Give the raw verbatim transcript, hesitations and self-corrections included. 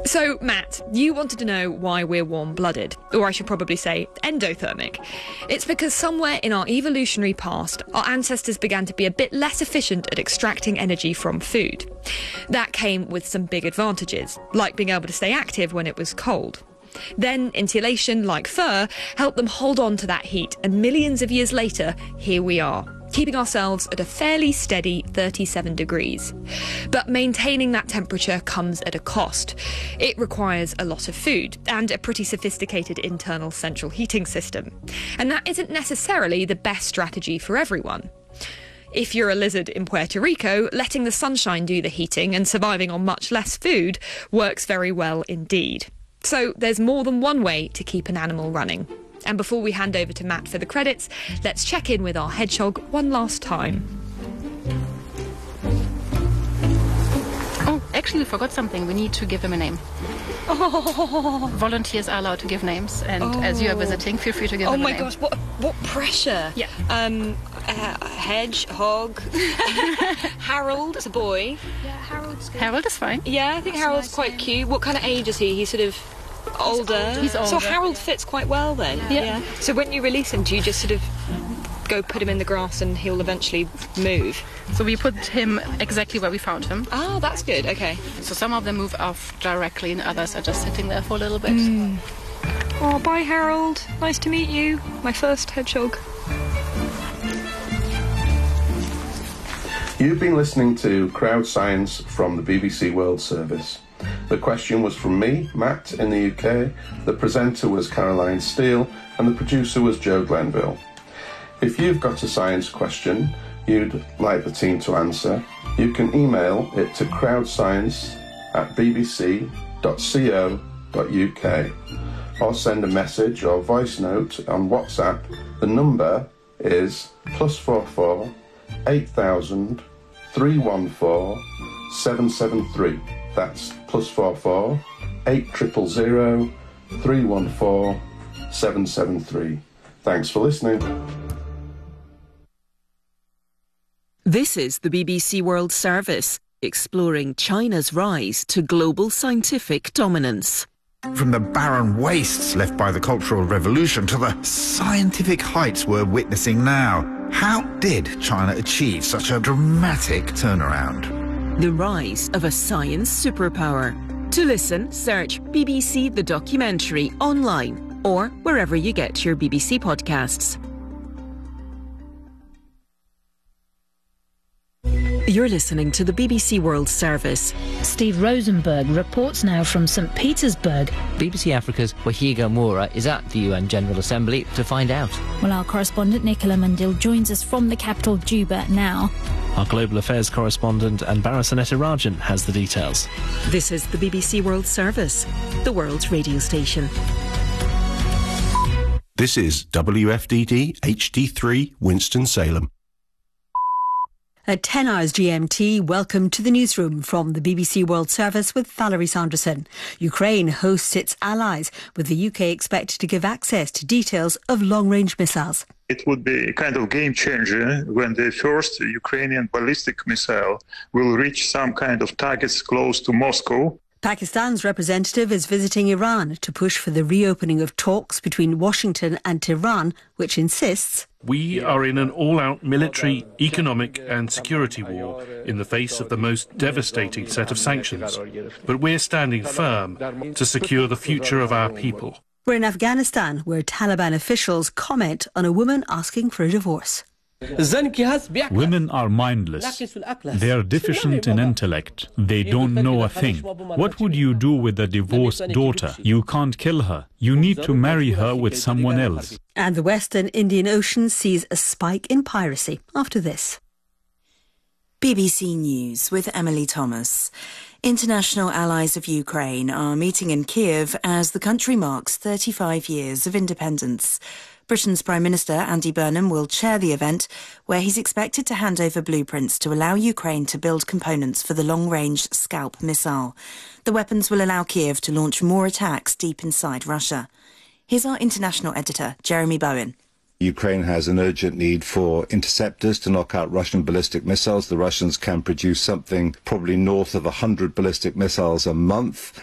So, Matt, you wanted to know why we're warm-blooded, or I should probably say endothermic. It's because somewhere in our evolutionary past, our ancestors began to be a bit less efficient at extracting energy from food. That came with some big advantages, like being able to stay active when it was cold. Then insulation, like fur, helped them hold on to that heat, and millions of years later, here we are, keeping ourselves at a fairly steady thirty-seven degrees. But maintaining that temperature comes at a cost. It requires a lot of food and a pretty sophisticated internal central heating system. And that isn't necessarily the best strategy for everyone. If you're a lizard in Puerto Rico, letting the sunshine do the heating and surviving on much less food works very well indeed. So there's more than one way to keep an animal running. And before we hand over to Matt for the credits, let's check in with our hedgehog one last time. Oh, actually we forgot something. We need to give him a name. Oh. Volunteers are allowed to give names, and oh. as you are visiting, feel free to give oh him a name. Oh my gosh, what what pressure. Yeah. Um, uh, hedgehog. Harold, it's a boy. Yeah, Harold's good. Harold is fine. Yeah, I think That's Harold's nice quite name. Cute. What kind of age is he? He's sort of older. He's older. So Harold fits quite well then. Yeah. yeah. yeah. So when you release him, do you just sort of go put him in the grass and he'll eventually move? So we put him exactly where we found him. Oh, that's good. Okay. So some of them move off directly and others are just sitting there for a little bit. Mm. Oh, bye Harold. Nice to meet you. My first hedgehog. You've been listening to Crowd Science from the B B C World Service. The question was from me, Matt, in the U K, the presenter was Caroline Steele, and the producer was Joe Glenville. If you've got a science question you'd like the team to answer, you can email it to crowdscience at b b c dot co dot u k or send a message or voice note on WhatsApp. The number is plus four four eight thousand three one four seven seven three. That's plus four four eight triple zero three one four seven seven three. Thanks for listening. This is the B B C World Service, exploring China's rise to global scientific dominance. From the barren wastes left by the Cultural Revolution to the scientific heights we're witnessing now, how did China achieve such a dramatic turnaround? The rise of a science superpower. To listen, search B B C The Documentary online or wherever you get your B B C podcasts. You're listening to the B B C World Service. Steve Rosenberg reports now from St Petersburg. B B C Africa's Wahiga Moura is at the U N General Assembly to find out. Well, our correspondent Nicola Mundil joins us from the capital Juba now. Our global affairs correspondent Anbara Sanetarajan has the details. This is the B B C World Service, the world's radio station. This is W F D D H D three Winston-Salem. At ten hours G M T, welcome to the newsroom from the B B C World Service with Valerie Sanderson. Ukraine hosts its allies, with the U K expected to give access to details of long-range missiles. It would be a kind of game changer when the first Ukrainian ballistic missile will reach some kind of targets close to Moscow. Pakistan's representative is visiting Iran to push for the reopening of talks between Washington and Tehran, which insists we are in an all-out military, economic and security war in the face of the most devastating set of sanctions. But we're standing firm to secure the future of our people. We're in Afghanistan, where Taliban officials comment on a woman asking for a divorce. Women are mindless. They are deficient in intellect. They don't know a thing. What would you do with a divorced daughter? You can't kill her. You need to marry her with someone else. And the Western Indian Ocean sees a spike in piracy after this. B B C News with Emily Thomas. International allies of Ukraine are meeting in Kiev as the country marks thirty-five years of independence. Britain's Prime Minister Andy Burnham will chair the event, where he's expected to hand over blueprints to allow Ukraine to build components for the long-range Scalp missile. The weapons will allow Kiev to launch more attacks deep inside Russia. Here's our international editor, Jeremy Bowen. Ukraine has an urgent need for interceptors to knock out Russian ballistic missiles. The Russians can produce something probably north of one hundred ballistic missiles a month,